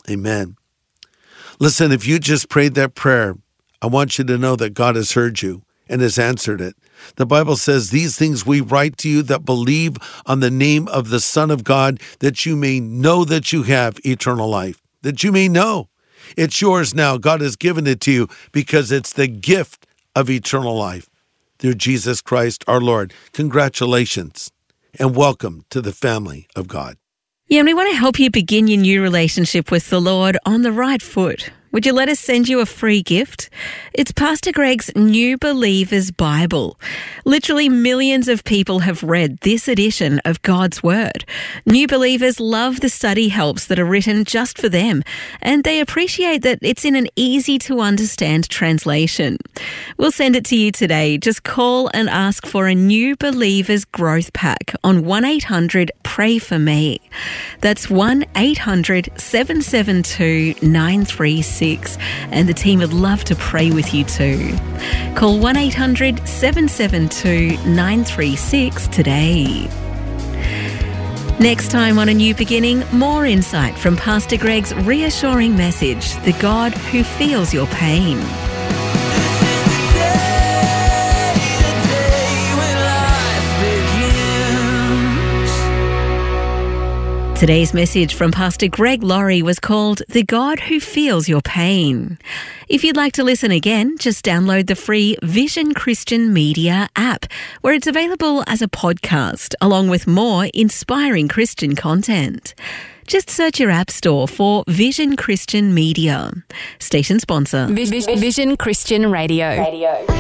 Amen. Listen, if you just prayed that prayer, I want you to know that God has heard you and has answered it. The Bible says, these things we write to you that believe on the name of the Son of God, that you may know that you have eternal life, that you may know. It's yours now. God has given it to you because it's the gift of eternal life through Jesus Christ our Lord. Congratulations and welcome to the family of God. Yeah, and we want to help you begin your new relationship with the Lord on the right foot. Would you let us send you a free gift? It's Pastor Greg's New Believers Bible. Literally millions of people have read this edition of God's Word. New believers love the study helps that are written just for them, and they appreciate that it's in an easy-to-understand translation. We'll send it to you today. Just call and ask for a New Believers Growth Pack on 1-800-PRAY-FOR-ME. That's 1-800-772-936. And the team would love to pray with you too. Call 1-800-772-936 today. Next time on A New Beginning, more insight from Pastor Greg's reassuring message, the God who feels your pain. Today's message from Pastor Greg Laurie was called The God Who Feels Your Pain. If you'd like to listen again, just download the free Vision Christian Media app, where it's available as a podcast, along with more inspiring Christian content. Just search your app store for Vision Christian Media. Station sponsor. Vision Christian Radio.